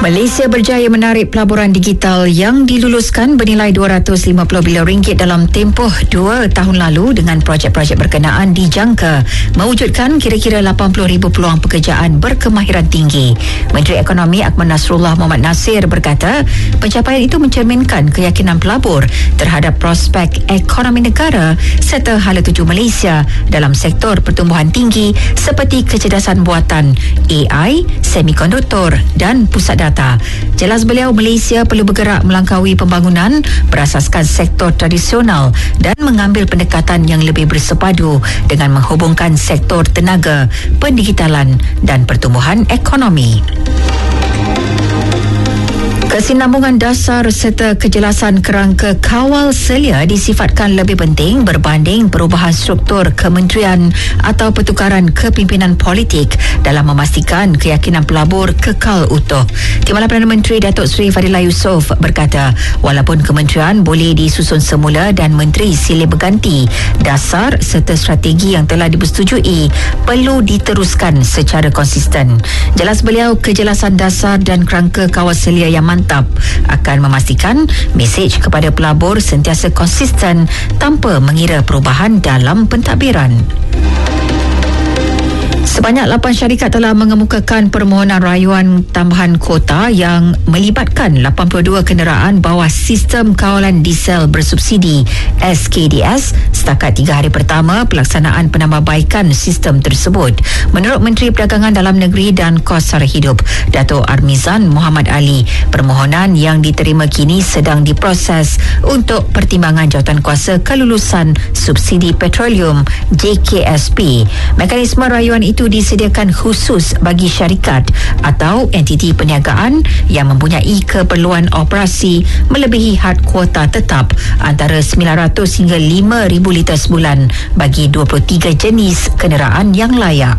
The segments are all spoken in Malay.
Malaysia berjaya menarik pelaburan digital yang diluluskan bernilai 250 bilion ringgit dalam tempoh 2 tahun lalu dengan projek-projek berkenaan dijangka mewujudkan kira-kira 80,000 peluang pekerjaan berkemahiran tinggi. Menteri Ekonomi Akmal Nasrullah Mohamad Nasir berkata, pencapaian itu mencerminkan keyakinan pelabur terhadap prospek ekonomi negara serta hala tuju Malaysia dalam sektor pertumbuhan tinggi seperti kecerdasan buatan, AI, semikonduktor dan pusat data. Jelas beliau, Malaysia perlu bergerak melangkaui pembangunan berasaskan sektor tradisional dan mengambil pendekatan yang lebih bersepadu dengan menghubungkan sektor tenaga, pendigitalan dan pertumbuhan ekonomi. Kesinambungan dasar serta kejelasan kerangka kawal selia disifatkan lebih penting berbanding perubahan struktur kementerian atau pertukaran kepimpinan politik dalam memastikan keyakinan pelabur kekal utuh. Timbalan Perdana Menteri Datuk Seri Fadilah Yusof berkata, walaupun kementerian boleh disusun semula dan menteri silih berganti, dasar serta strategi yang telah dipersetujui perlu diteruskan secara konsisten. Jelas beliau, kejelasan dasar dan kerangka kawal selia yang mantap akan memastikan mesej kepada pelabur sentiasa konsisten tanpa mengira perubahan dalam pentadbiran. Sebanyak 8 syarikat telah mengemukakan permohonan rayuan tambahan kuota yang melibatkan 82 kenderaan bawah sistem kawalan diesel bersubsidi SKDS setakat 3 hari pertama pelaksanaan penambahbaikan sistem tersebut. Menurut Menteri Perdagangan Dalam Negeri dan Kos Sara Hidup, Dato' Armizan Muhammad Ali, permohonan yang diterima kini sedang diproses untuk pertimbangan Jawatankuasa Kelulusan Subsidi Petroleum JKSP. Mekanisme rayuan itu disediakan khusus bagi syarikat atau entiti perniagaan yang mempunyai keperluan operasi melebihi had kuota tetap antara 900 hingga 5,000 liter sebulan bagi 23 jenis kenderaan yang layak.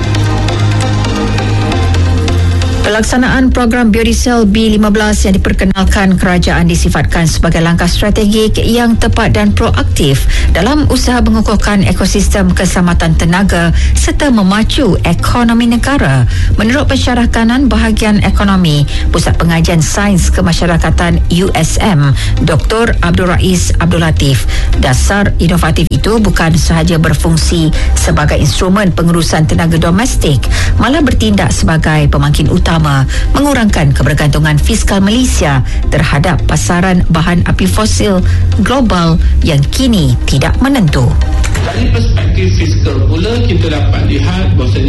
Pelaksanaan program biodiesel B15 yang diperkenalkan kerajaan disifatkan sebagai langkah strategik yang tepat dan proaktif dalam usaha mengukuhkan ekosistem keselamatan tenaga serta memacu ekonomi negara. Menurut pensyarah kanan bahagian ekonomi Pusat Pengajian Sains Kemasyarakatan USM, Dr. Abdul Rais Abdul Latif, dasar inovatif itu bukan sahaja berfungsi sebagai instrumen pengurusan tenaga domestik, malah bertindak sebagai pemangkin utama mengurangkan kebergantungan fiskal Malaysia terhadap pasaran bahan api fosil global yang kini tidak menentu. Dari perspektif fiskal pula, kita dapat lihat bahawasanya